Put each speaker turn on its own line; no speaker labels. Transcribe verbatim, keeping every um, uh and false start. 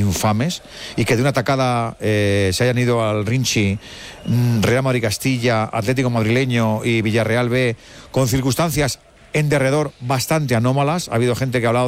infames, y que de una tacada eh, se hayan ido al Rinchi Real Madrid Castilla, Atlético Madrileño y Villarreal B, con circunstancias en derredor bastante anómalas. Ha habido gente que ha hablado